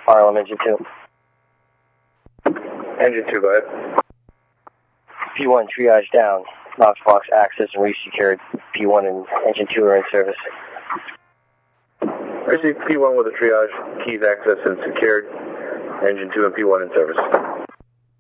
Fire alarm engine 2. Engine 2, go ahead. P1 triage down. Knox box access and resecured. P1 and engine 2 are in service. I see P1 with a triage, keys access and secured. Engine 2 and P1 in service.